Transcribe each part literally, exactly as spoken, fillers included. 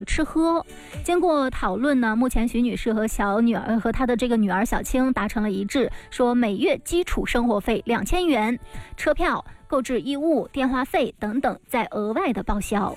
吃喝。经过讨论呢，目前徐女士和小女儿和她的这个女儿小青达成了一致，说每月基础生活费两千元，车票、购置衣物、电话费等等再额外的报销。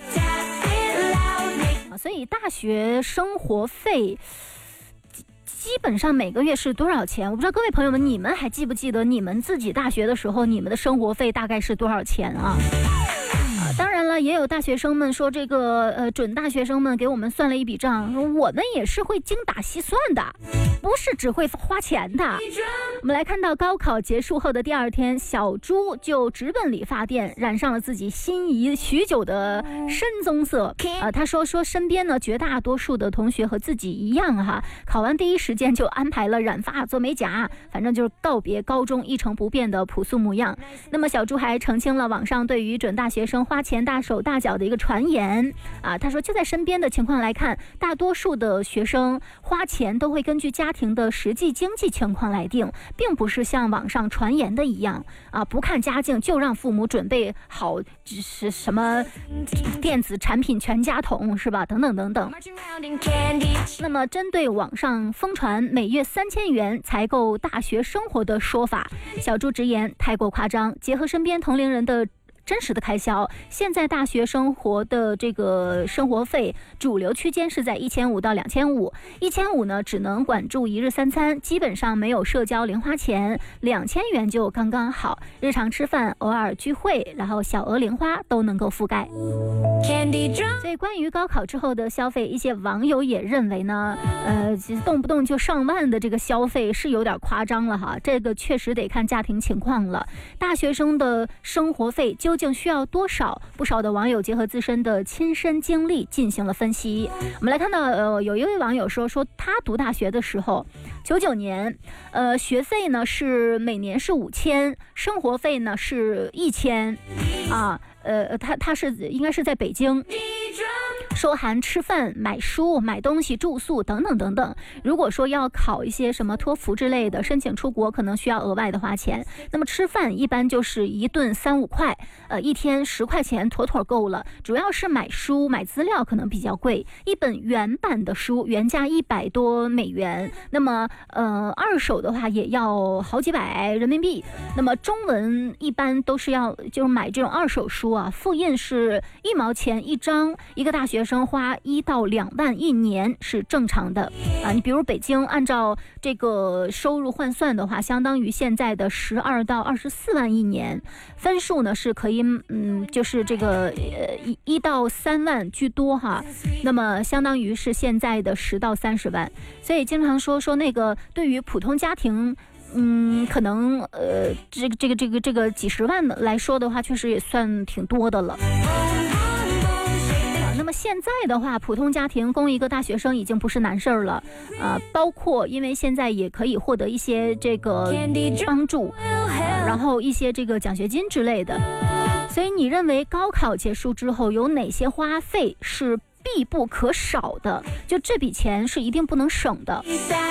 所以大学生活费基本上每个月是多少钱？我不知道各位朋友们，你们还记不记得你们自己大学的时候，你们的生活费大概是多少钱啊？当然了，也有大学生们说这个呃准大学生们给我们算了一笔账，说我们也是会精打细算的，不是只会花钱的。我们来看到高考结束后的第二天，小朱就直奔理发店，染上了自己心仪许久的深棕色。呃，他说说身边呢绝大多数的同学和自己一样哈，考完第一时间就安排了染发、做美甲，反正就是告别高中一成不变的朴素模样。那么小朱还澄清了网上对于准大学生花钱大手大脚的一个传言啊，他说就在身边的情况来看，大多数的学生花钱都会根据家庭的实际经济情况来定，并不是像网上传言的一样啊，不看家境就让父母准备好是什么电子产品全家桶是吧？等等等等。那么针对网上疯传每月三千元才够大学生活的说法，小朱直言太过夸张，结合身边同龄人的真实的开销，现在大学生活的这个生活费主流区间是在一千五到两千五，一千五呢只能管住一日三餐，基本上没有社交零花钱，两千元就刚刚好，日常吃饭、偶尔聚会，然后小额零花都能够覆盖。所以关于高考之后的消费，一些网友也认为呢，呃，动不动就上万的这个消费是有点夸张了哈，这个确实得看家庭情况了。大学生的生活费究竟需要多少？不少的网友结合自身的亲身经历进行了分析。我们来看到，呃，有一位网友说，说他读大学的时候，九九年，呃，学费呢是每年是五千，生活费呢是一千，啊，呃，他他是应该是在北京。说含吃饭、买书、买东西、住宿等等等等。如果说要考一些什么托福之类的，申请出国可能需要额外的花钱。那么吃饭一般就是一顿三五块，呃，一天十块钱妥妥够了。主要是买书、买资料可能比较贵，一本原版的书原价一百多美元，那么呃二手的话也要好几百人民币。那么中文一般都是要就是买这种二手书啊，复印是一毛钱一张，一个大学生花一到两万一年是正常的啊。你比如北京按照这个收入换算的话，相当于现在的十二到二十四万一年，分数呢是可以嗯就是这个呃一一到三万居多哈，那么相当于是现在的十到三十万。所以经常说说那个对于普通家庭。嗯，可能呃，这个这个这个这个几十万来说的话，确实也算挺多的了。那么现在的话，普通家庭供一个大学生已经不是难事儿了，呃，包括因为现在也可以获得一些这个帮助，呃、然后一些这个奖学金之类的。所以你认为高考结束之后有哪些花费是必不可少的？就这笔钱是一定不能省的。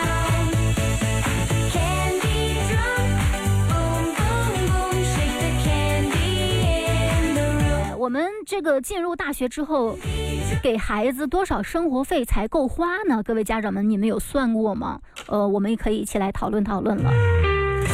我们这个进入大学之后，给孩子多少生活费才够花呢？各位家长们，你们有算过吗？呃，我们也可以一起来讨论讨论了。